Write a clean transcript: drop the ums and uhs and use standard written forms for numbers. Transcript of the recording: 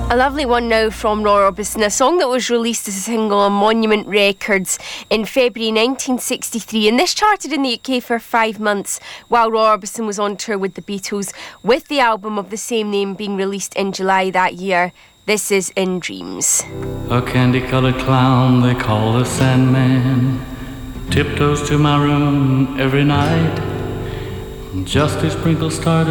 A lovely one now from Roy Orbison, a song that was released as a single on Monument Records in February 1963, and this charted in the UK for 5 months while Roy Orbison was on tour with the Beatles, with the album of the same name being released in July that year. This is In Dreams. A candy-colored clown they call the Sandman tiptoes to my room every night just to sprinkle stardust